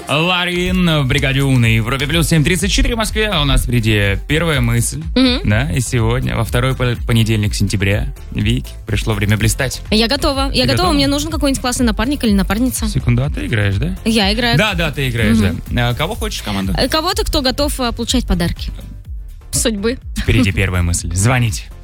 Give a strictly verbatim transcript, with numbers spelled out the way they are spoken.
Ларин в бригаде У на Европе плюс семь тридцать четыре в Москве. У нас впереди первая мысль. Мгм. Да, и сегодня, во второй пол- понедельник сентября, Вики, пришло время блистать. Я готова. Я Ты готова. готова? Мне нужен какой-нибудь классный напарник или напарница. Секунду, а ты играешь, да? Я играю. Да, да, ты играешь, да. А кого хочешь в команду? Э, Кого-то, кто готов э, получать подарки. Судьбы. Впереди первая мысль. Звоните.